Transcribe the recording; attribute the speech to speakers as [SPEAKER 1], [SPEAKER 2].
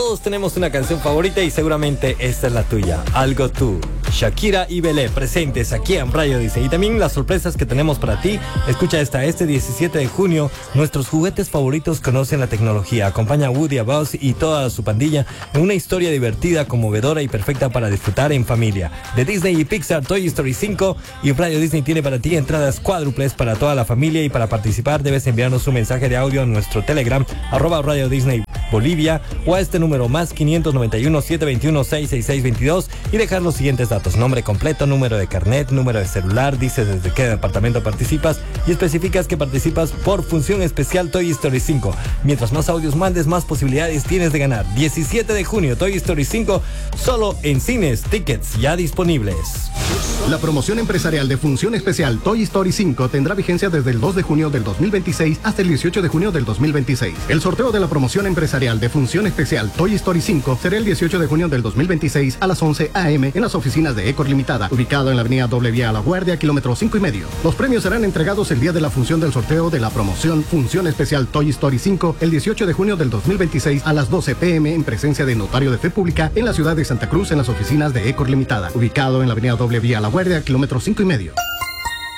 [SPEAKER 1] Todos tenemos una canción favorita y seguramente esta es la tuya. Algo tú. Shakira y Belé presentes aquí en Radio Disney. Y también las sorpresas que tenemos para ti. Escucha este 17 de junio. Nuestros juguetes favoritos conocen la tecnología. Acompaña a Woody, a Buzz y toda su pandilla en una historia divertida, conmovedora y perfecta para disfrutar en familia. De Disney y Pixar, Toy Story 5 y Radio Disney tiene para ti entradas cuádruples para toda la familia. Y para participar debes enviarnos un mensaje de audio a nuestro Telegram @Radio Disney Bolivia o a este número más 591 721 66622 y dejar los siguientes datos: nombre completo, número de carnet, número de celular, dices desde qué departamento participas y especificas que participas por función especial Toy Story 5. Mientras más audios mandes, más posibilidades tienes de ganar. 17 de junio, Toy Story 5, solo en cines, tickets ya disponibles.
[SPEAKER 2] La promoción empresarial de función especial Toy Story 5 tendrá vigencia desde el 2 de junio del 2026 hasta el 18 de junio del 2026. El sorteo de la promoción empresarial de función especial Toy Story 5 será el 18 de junio del 2026 a las 11 a.m. en las oficinas de Ecor Limitada, ubicado en la avenida Doble Vía a La Guardia, kilómetro 5,5. Los premios serán entregados el día de la función del sorteo de la promoción función especial Toy Story 5 el 18 de junio del 2026 a las 12 p.m. en presencia de notario de fe pública en la ciudad de Santa Cruz en las oficinas de Ecor Limitada, ubicado en la avenida Doble Vía a La Guardia, kilómetro 5,5.